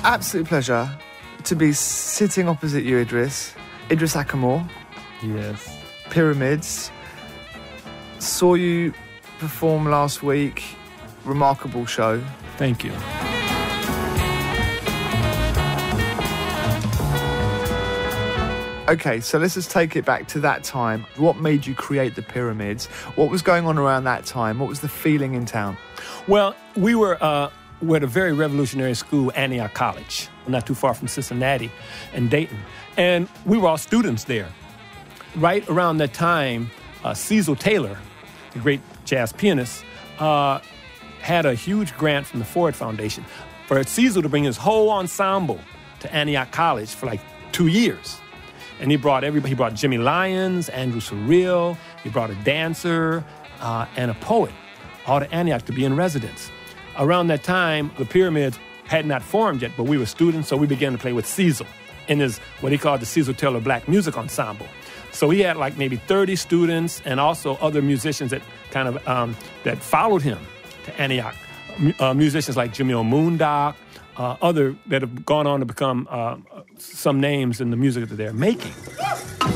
absolute pleasure to be sitting opposite you, Idris Ackamore. Yes. Pyramids. Saw you perform last week. Remarkable show. Thank you. Okay, so let's just take it back to that time. What made you create the Pyramids? What was going on around that time? What was the feeling in town? Well, we're at a very revolutionary school, Antioch College, not too far from Cincinnati and Dayton. And we were all students there. Right around that time, Cecil Taylor, the great jazz pianist, had a huge grant from the Ford Foundation for Cecil to bring his whole ensemble to Antioch College for like 2 years. And he brought everybody. He brought Jimmy Lyons, Andrew Surreal. He brought a dancer and a poet, all to Antioch to be in residence. Around that time, the Pyramids had not formed yet, but we were students, so we began to play with Cecil in his, what he called the Cecil Taylor Black Music Ensemble. So he had like maybe 30 students and also other musicians that kind of, that followed him to Antioch. Musicians like Jimmy O'Moondock, other that have gone on to become some names in the music that they're making.